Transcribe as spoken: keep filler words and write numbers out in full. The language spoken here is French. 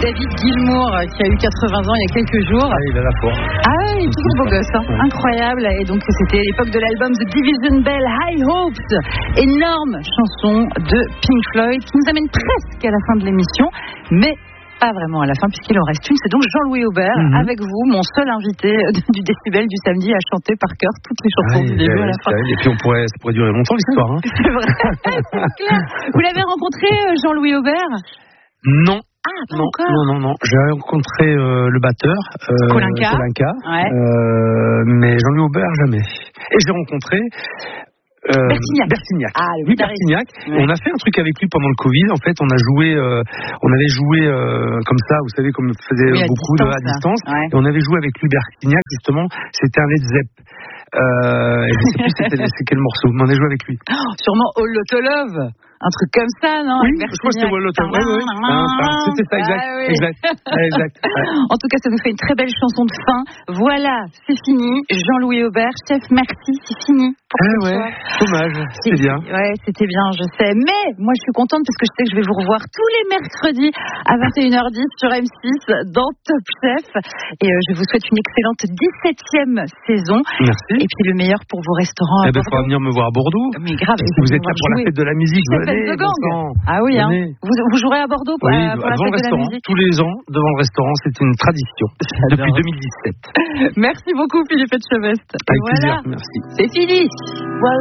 David Gilmour qui a eu quatre-vingts ans il y a quelques jours. Ah, il a la force. Ah, il est toujours beau gosse, hein. Ouais. Incroyable. Et donc c'était l'époque de l'album The Division Bell, High Hopes. Énorme chanson de Pink Floyd qui nous amène presque à la fin de l'émission, mais pas vraiment à la fin puisqu'il en reste une. C'est donc Jean-Louis Aubert mm-hmm. avec vous, mon seul invité du Décibel du samedi à chanter par cœur toutes les chansons ah, du début à la fin. Et puis on pourrait, ça pourrait durer longtemps l'histoire. Hein. C'est vrai, c'est clair. Vous l'avez rencontré, Jean-Louis Aubert ? Non. Ah, non, encore. non, non, non. J'ai rencontré euh, le batteur, euh, Kolinka, Kolinka ouais. euh, mais Jean-Louis Aubert jamais. Et j'ai rencontré Euh, Bertignac. Bertignac. Ah, le oui, Bertignac. Ouais. On a fait un truc avec lui pendant le Covid. En fait, on a joué, euh, on avait joué euh, comme ça, vous savez, comme faisait oui, beaucoup distance, de à distance. Ouais. Et on avait joué avec lui Bertignac, justement. C'était un Led Zepp. Euh, je sais plus c'était, c'est quel morceau, mais on a joué avec lui. Oh, sûrement All Lotta Love. Un truc comme ça, non? Oui, je crois que c'était All Lotta Love. Oui, oui. C'était ça, exact. Ah, oui. exact, exact. Ouais. En tout cas, ça nous fait une très belle chanson de fin. Voilà, c'est fini. Jean-Louis Aubert, chef, merci, c'est fini. Ah ouais, dommage, c'était bien. Ouais, c'était bien, je sais. Mais moi, je suis contente parce que je sais que je vais vous revoir tous les mercredis à vingt et une heures dix sur M six dans Top Chef. Et euh, je vous souhaite une excellente dix-septième saison. Merci. Et puis le meilleur pour vos restaurants. Eh ben, il faudra venir me voir à Bordeaux. Mais grave. Si vous êtes là pour jouer. La fête de la musique, venez. De gang. Ah oui, hein. Vous, vous jouerez à Bordeaux pour, oui, euh, pour la devant fête le de la restaurant. musique. Tous les ans, devant le restaurant, c'est une tradition. J'adore. Depuis deux mille dix-sept. Merci beaucoup, Philippe Etchebest. Avec voilà. plaisir, merci. C'est fini. Voilà.